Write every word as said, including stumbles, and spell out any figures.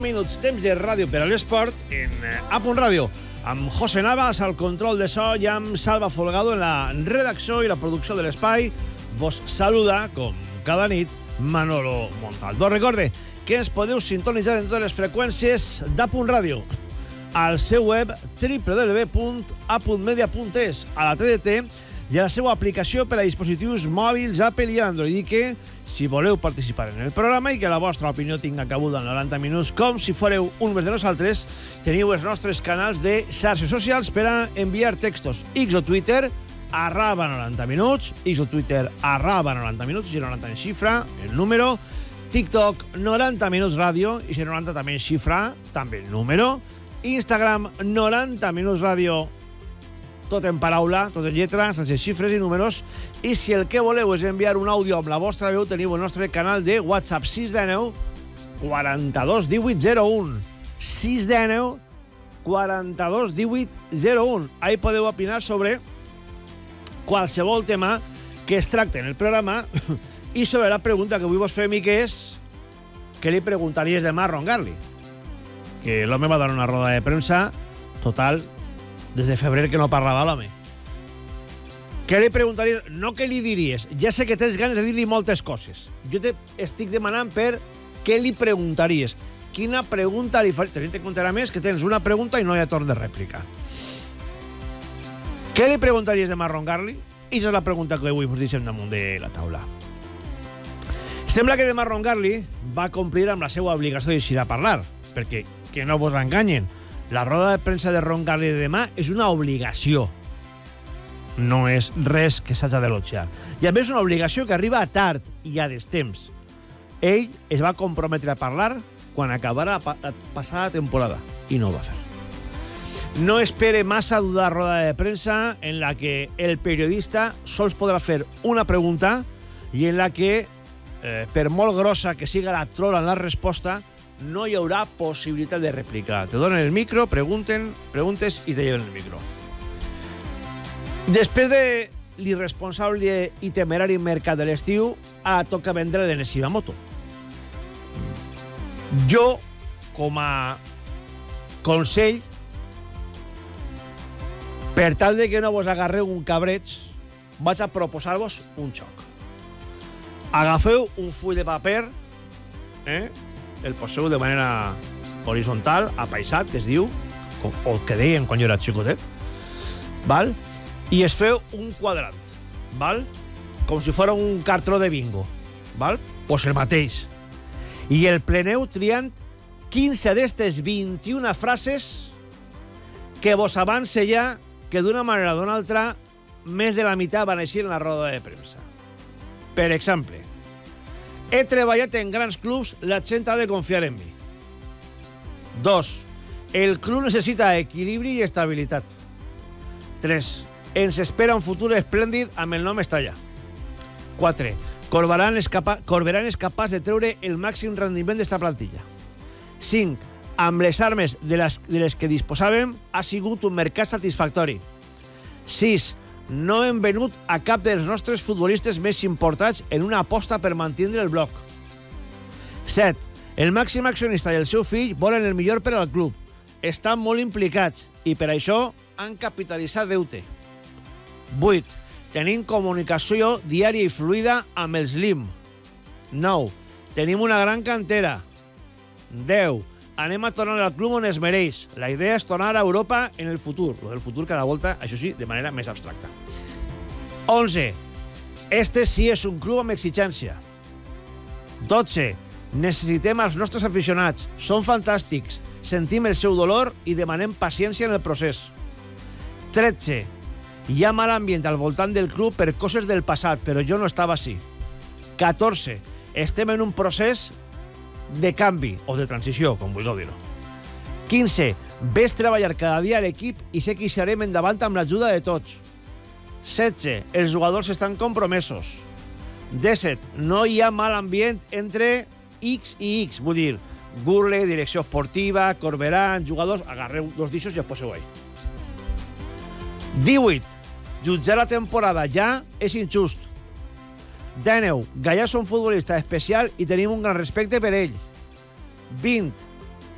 Minuts, temps de ràdio per a l'esport en A Punt Ràdio, amb José Navas al control de so i amb Salva Folgado en la redacció i la producció de l'espai. Vos saluda, com cada nit, Manolo Montaldo. Recorde que ens podeu sintonitzar en totes les freqüències d'A Punt Ràdio al seu web w w w punt a punt media punt es, a la T D T i a la seva aplicació per a dispositius mòbils Apple i Android, i que, si voleu participar en el programa i que la vostra opinió tinga cabuda en noranta minuts, com si fóreu un més de nosaltres, teniu els nostres canals de xarxes socials per a enviar textos. X o Twitter, arraba noranta minuts, X o Twitter, arraba noranta minuts, i noranta en xifra, el número. TikTok, noranta minuts ràdio, i si noranta també en xifra, també el número. Instagram, noranta minuts ràdio, tot en paraula, tot en lletra, sense xifres i números. I si el que voleu és enviar un àudio amb la vostra veu, teniu el nostre canal de WhatsApp sis de nou quaranta-dos divuit zero un. sis de nou quaranta-dos divuit zero un. Ahí podeu opinar sobre qualsevol tema que es tracte en el programa i sobre la pregunta que avui vos fem, i que és: què li preguntaries demà a Ron Garley? Que l'home va dar una roda de premsa total, des de febrer que no parlava l'home. Què li preguntaries? No què li diries. Ja sé que tens ganes de dir-li moltes coses. Jo te estic demanant per què li preguntaries. Quina pregunta li faries? Tenint en compte més que tens una pregunta i no hi ha torn de rèplica. Què li preguntaries demà a Ron Garley? I és la pregunta que avui us deixem damunt de la taula. Sembla que demà Ron Garley va complir amb la seva obligació d'eixir a parlar, perquè, que no vos enganyen, la roda de premsa de Ron Garley de demà és una obligació. No és res que s'haja d'elogiar. I a més és una obligació que arriba tard i a destemps. Ell es va comprometre a parlar quan acabara la passada temporada i no ho va fer. No espere massa dura roda de premsa en la que el periodista sols podrà fer una pregunta i en la que, eh, per molt grossa que siga la trola en la resposta, no hi haurà possibilitat de replicar. Te donen el micro, pregunten, preguntes i te lleven el micro. Després de l'irresponsable i temerari mercat de l'estiu, ara toca vendre l'enèsima moto. Jo, com a consell, per tal de que no vos agarreu un cabreig, vaig a proposar-vos un xoc. Agafeu un full de paper, eh? el poseu de manera horitzontal, apaisat, que es diu, com, o que deien quan jo era xicotet, val? I es feu un quadrat, val? Com si fos un cartró de bingo, val? Pues el mateix. I el pleneu triant quinze d'estes vint-i-una frases que vos avance ja que d'una manera o d'una altra més de la meitat van eixir en la roda de premsa. Per exemple, he treballat en grans clubs, la gent ha de confiar en mi. Dos. El club necessita equilibri i estabilitat. Tres. Ens espera un futur esplèndid amb el nom Estalla. Quatre. Corberán és, capa Corberán és capaç de treure el màxim rendiment d'esta plantilla. Cinc. Amb les armes de les, de les que disposàvem, ha sigut un mercat satisfactori. Sis. No hem venut a cap dels nostres futbolistes més importants en una aposta per mantenir el bloc. set. El màxim accionista i el seu fill volen el millor per al club. Estan molt implicats i per això han capitalitzat deute. vuit. Tenim comunicació diària i fluida amb els L I M. nou. Tenim una gran cantera. deu. Anem a tornar al club on es mereix. La idea és tornar a Europa en el futur. Lo del futur cada volta, això sí, de manera més abstracta. onze. Este sí és un club amb exigència. dotze. Necessitem els nostres aficionats. Són fantàstics. Sentim el seu dolor i demanem paciència en el procés. tretze. Hi ha mal ambient al voltant del club per coses del passat, però jo no estava així. catorze. Estem en un procés de canvi o de transició, com vulgueu dir-ho. quinze. Ves treballar cada dia a l'equip i sé que hi serem endavant amb l'ajuda de tots. setze. Els jugadors estan compromesos. disset. No hi ha mal ambient entre X i X, vull dir, Gurley, direcció esportiva, Corberán, jugadors, agarreu dos discos i els poseu ahí. divuit. Jutjar la temporada ja és injust. dinou. Gallà és un futbolista especial i tenim un gran respecte per ell. vint.